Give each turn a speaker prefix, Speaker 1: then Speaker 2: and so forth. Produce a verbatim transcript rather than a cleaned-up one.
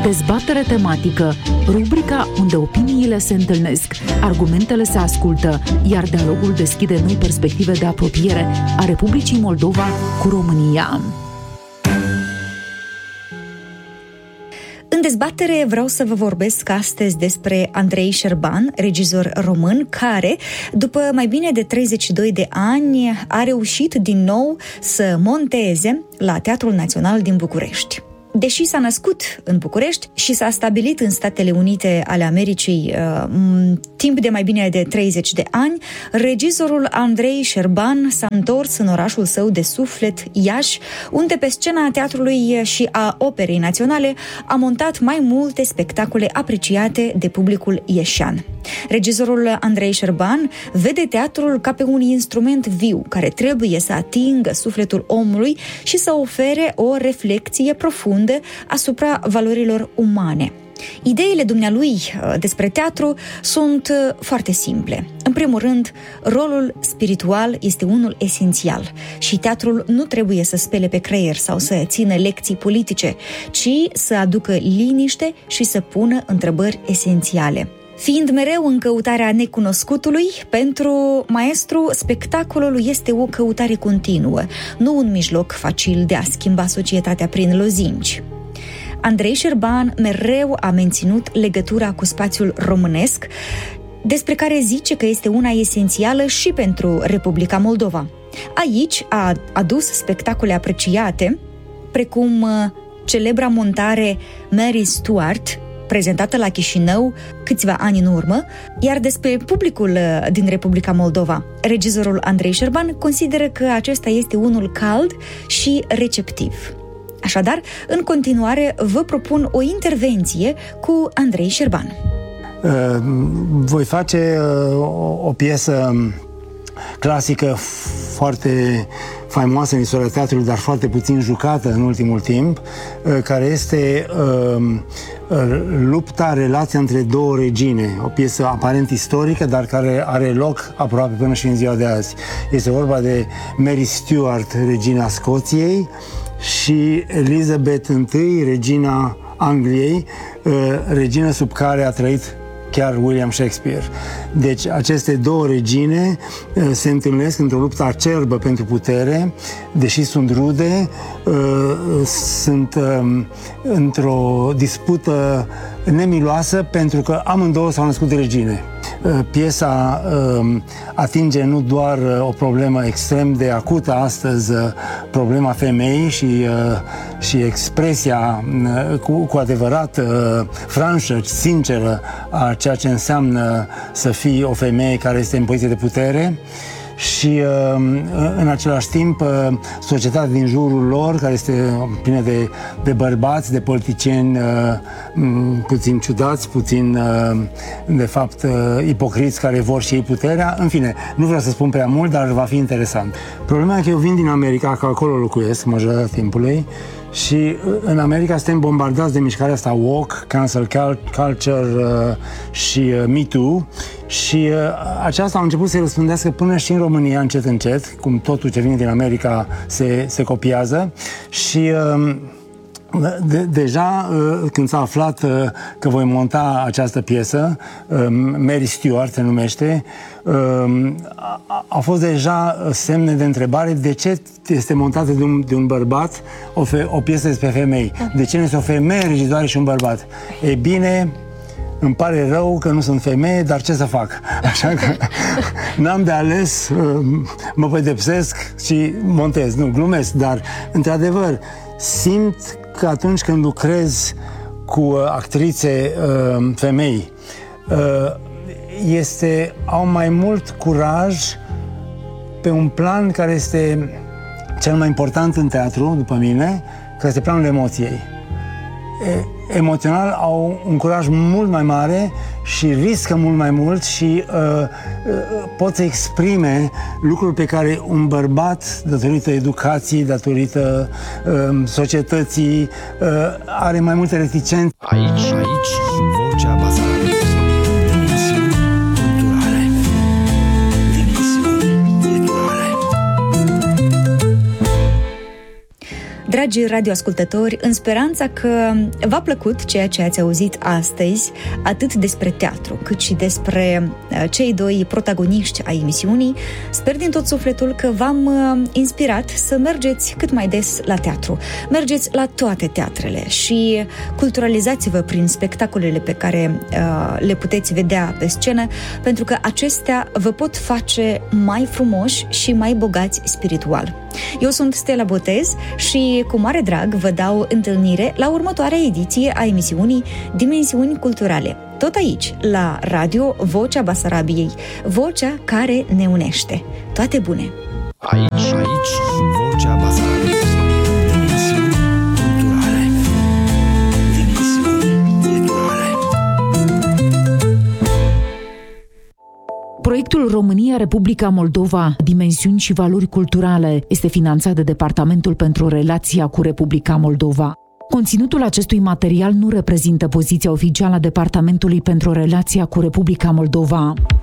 Speaker 1: Dezbatere tematică, rubrica unde opiniile se întâlnesc, argumentele se ascultă, iar dialogul deschide noi perspective de apropiere a Republicii Moldova cu România.
Speaker 2: În dezbatere vreau să vă vorbesc astăzi despre Andrei Șerban, regizor român, care, după mai bine de treizeci și doi de ani, a reușit din nou să monteze la Teatrul Național din București. Deși s-a născut în București și s-a stabilit în Statele Unite ale Americii uh, timp de mai bine de treizeci de ani, regizorul Andrei Șerban s-a întors în orașul său de suflet, Iași, unde pe scena teatrului și a Operei Naționale a montat mai multe spectacole apreciate de publicul ieșean. Regizorul Andrei Șerban vede teatrul ca pe un instrument viu care trebuie să atingă sufletul omului și să ofere o reflecție profundă asupra valorilor umane. Ideile dumnealui despre teatru sunt foarte simple. În primul rând, rolul spiritual este unul esențial și teatrul nu trebuie să spele pe creier sau să țină lecții politice, ci să aducă liniște și să pună întrebări esențiale. Fiind mereu în căutarea necunoscutului, pentru maestru, spectacolul este o căutare continuă, nu un mijloc facil de a schimba societatea prin lozinci. Andrei Șerban mereu a menținut legătura cu spațiul românesc, despre care zice că este una esențială și pentru Republica Moldova. Aici a adus spectacole apreciate, precum celebra montare Mary Stuart, prezentată la Chișinău câțiva ani în urmă, iar despre publicul din Republica Moldova, regizorul Andrei Șerban consideră că acesta este unul cald și receptiv. Așadar, în continuare, vă propun o intervenție cu Andrei Șerban.
Speaker 3: Voi face o piesă clasică foarte faimoasă în istoria teatrului, dar foarte puțin jucată în ultimul timp, care este Lupta, relația între două regine, o piesă aparent istorică, dar care are loc aproape până și în ziua de azi. Este vorba de Mary Stuart, regina Scoției, și Elizabeth I, regina Angliei, regină sub care a trăit chiar William Shakespeare. Deci aceste două regine se întâlnesc într-o luptă acerbă pentru putere, deși sunt rude, sunt într-o dispută nemiloasă pentru că amândouă s-au născut regine. Piesa atinge nu doar o problemă extrem de acută astăzi, problema femeii și, și expresia cu, cu adevărat franșă, sinceră a ceea ce înseamnă să fii o femeie care este în poziție de putere, și în același timp societatea din jurul lor, care este plină de, de bărbați, de politicieni puțin ciudați, puțin de fapt ipocriți, care vor și ei puterea. În fine, nu vreau să spun prea mult, dar va fi interesant. Problema e că eu vin din America, că acolo locuiesc majoritatea timpului, și în America suntem bombardați de mișcarea asta woke, cancel culture uh, și uh, Me Too, și uh, aceasta a început să răspândească până și în România, încet, încet, cum totul ce vine din America se, se copiază. Și uh, De, deja, când s-a aflat că voi monta această piesă, Mary Stuart se numește, au fost deja semne de întrebare de ce este montată de un, de un bărbat o, fe, o piesă despre femei. De ce nu este o femeie regizoare și un bărbat? E bine, îmi pare rău că nu sunt femeie, dar ce să fac? Așa că n-am de ales, mă pedepsesc și montez. Nu, glumesc, dar într-adevăr simt că atunci când lucrez cu actrițe uh, femei, uh, este, au mai mult curaj pe un plan care este cel mai important în teatru, după mine, care este planul emoției. E, emoțional au un curaj mult mai mare și riscă mult mai mult și uh, uh, pot să exprime lucruri pe care un bărbat, datorită educației, datorită uh, societății, uh, are mai multe reticențe.
Speaker 4: Aici, aici, Vocea Bazarului. Dimensiuni culturale. Dimensiuni culturale.
Speaker 2: Dragi radioascultători, în speranța că v-a plăcut ceea ce ați auzit astăzi, atât despre teatru, cât și despre cei doi protagoniști ai emisiunii, sper din tot sufletul că v-am inspirat să mergeți cât mai des la teatru. Mergeți la toate teatrele și culturalizați-vă prin spectacolele pe care uh, le puteți vedea pe scenă, pentru că acestea vă pot face mai frumoși și mai bogați spiritual. Eu sunt Stella Botez și cu mare drag vă dau întâlnire la următoarea ediție a emisiunii Dimensiuni Culturale. Tot aici, la Radio Vocea Basarabiei, vocea care ne unește. Toate bune!
Speaker 4: Aici, aici, Vocea Basarabiei. Dimensiuni culturale. Dimensiuni culturale.
Speaker 1: Proiectul România-Republica Moldova, Dimensiuni și Valori Culturale este finanțat de Departamentul pentru Relația cu Republica Moldova. Conținutul acestui material nu reprezintă poziția oficială a Departamentului pentru Relația cu Republica Moldova.